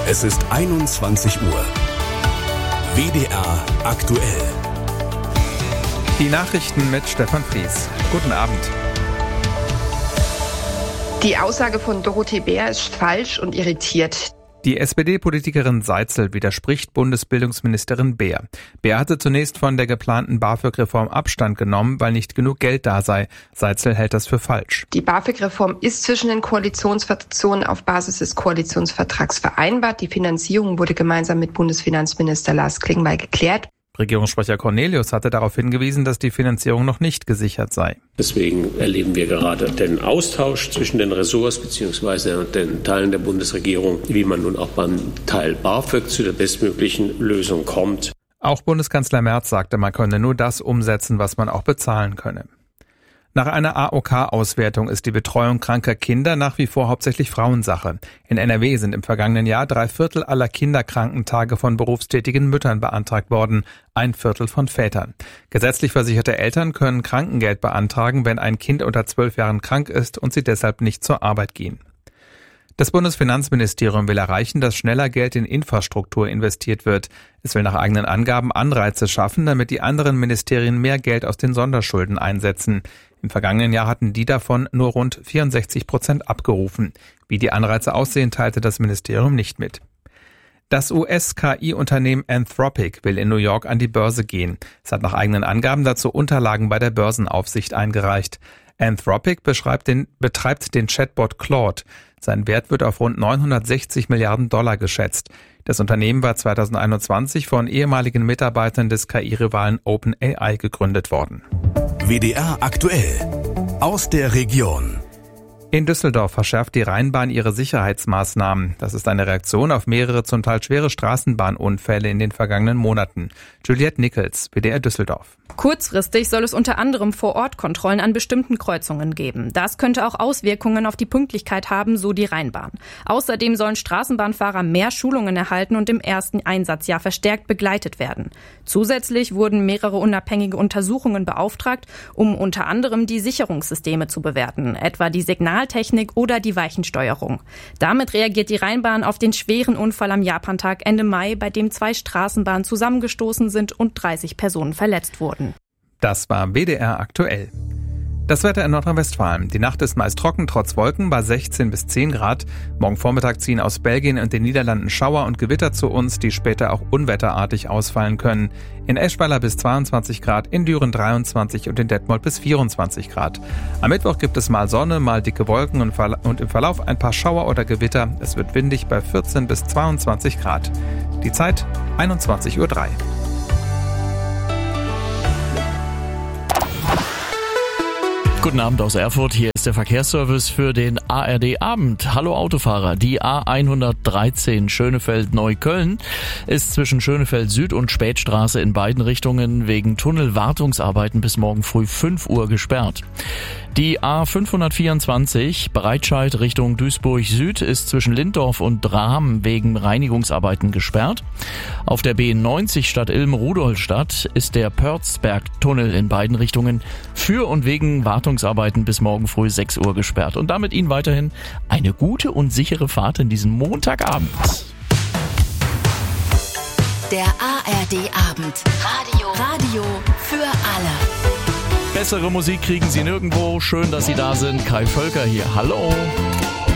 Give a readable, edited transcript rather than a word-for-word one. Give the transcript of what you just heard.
Es ist 21 Uhr. WDR aktuell. Die Nachrichten mit Stefan Fries. Guten Abend. Die Aussage von Dorothee Bär ist falsch und irritiert. Die SPD-Politikerin Seitzel widerspricht Bundesbildungsministerin Bär. Bär hatte zunächst von der geplanten BAföG-Reform Abstand genommen, weil nicht genug Geld da sei. Seitzel hält das für falsch. Die BAföG-Reform ist zwischen den Koalitionsfraktionen auf Basis des Koalitionsvertrags vereinbart. Die Finanzierung wurde gemeinsam mit Bundesfinanzminister Lars Klingbeil geklärt. Regierungssprecher Cornelius hatte darauf hingewiesen, dass die Finanzierung noch nicht gesichert sei. Deswegen erleben wir gerade den Austausch zwischen den Ressorts bzw. den Teilen der Bundesregierung, wie man nun auch beim Teil BAföG zu der bestmöglichen Lösung kommt. Auch Bundeskanzler Merz sagte, man könne nur das umsetzen, was man auch bezahlen könne. Nach einer AOK-Auswertung ist die Betreuung kranker Kinder nach wie vor hauptsächlich Frauensache. In NRW sind im vergangenen Jahr 3/4 aller Kinderkrankentage von berufstätigen Müttern beantragt worden, 1/4 von Vätern. Gesetzlich versicherte Eltern können Krankengeld beantragen, wenn ein Kind unter 12 Jahren krank ist und sie deshalb nicht zur Arbeit gehen. Das Bundesfinanzministerium will erreichen, dass schneller Geld in Infrastruktur investiert wird. Es will nach eigenen Angaben Anreize schaffen, damit die anderen Ministerien mehr Geld aus den Sonderschulden einsetzen. Im vergangenen Jahr hatten die davon nur rund 64% abgerufen. Wie die Anreize aussehen, teilte das Ministerium nicht mit. Das US-KI-Unternehmen Anthropic will in New York an die Börse gehen. Es hat nach eigenen Angaben dazu Unterlagen bei der Börsenaufsicht eingereicht. Anthropic betreibt den Chatbot Claude. Sein Wert wird auf rund 960 Milliarden Dollar geschätzt. Das Unternehmen war 2021 von ehemaligen Mitarbeitern des KI-Rivalen OpenAI gegründet worden. WDR aktuell. Aus der Region. In Düsseldorf verschärft die Rheinbahn ihre Sicherheitsmaßnahmen. Das ist eine Reaktion auf mehrere zum Teil schwere Straßenbahnunfälle in den vergangenen Monaten. Juliette Nickels, WDR Düsseldorf. Kurzfristig soll es unter anderem Vor-Ort-Kontrollen an bestimmten Kreuzungen geben. Das könnte auch Auswirkungen auf die Pünktlichkeit haben, so die Rheinbahn. Außerdem sollen Straßenbahnfahrer mehr Schulungen erhalten und im ersten Einsatzjahr verstärkt begleitet werden. Zusätzlich wurden mehrere unabhängige Untersuchungen beauftragt, um unter anderem die Sicherungssysteme zu bewerten, etwa die Signaltechnik oder die Weichensteuerung. Damit reagiert die Rheinbahn auf den schweren Unfall am Japantag Ende Mai, bei dem 2 Straßenbahnen zusammengestoßen sind und 30 Personen verletzt wurden. Das war WDR aktuell. Das Wetter in Nordrhein-Westfalen. Die Nacht ist meist trocken, trotz Wolken, bei 16 bis 10 Grad. Morgen Vormittag ziehen aus Belgien und den Niederlanden Schauer und Gewitter zu uns, die später auch unwetterartig ausfallen können. In Eschweiler bis 22 Grad, in Düren 23 und in Detmold bis 24 Grad. Am Mittwoch gibt es mal Sonne, mal dicke Wolken und im Verlauf ein paar Schauer oder Gewitter. Es wird windig bei 14 bis 22 Grad. Die Zeit 21:03 Uhr. Guten Abend aus Erfurt, hier ist der Verkehrsservice für den ARD-Abend. Hallo Autofahrer, die A113 Schönefeld-Neukölln ist zwischen Schönefeld Süd und Spätstraße in beiden Richtungen wegen Tunnelwartungsarbeiten bis morgen früh 5 Uhr gesperrt. Die A524 Breitscheid Richtung Duisburg Süd ist zwischen Linddorf und Drahm wegen Reinigungsarbeiten gesperrt. Auf der B90 Stadt-Ilm-Rudolstadt ist der Pörzberg-Tunnel in beiden Richtungen für und wegen Wartungsarbeiten bis morgen früh 6 Uhr gesperrt. Und damit Ihnen weiterhin eine gute und sichere Fahrt in diesem Montagabend. Der ARD-Abend. Radio für alle. Bessere Musik kriegen Sie nirgendwo. Schön, dass Sie da sind. Kai Völker hier. Hallo.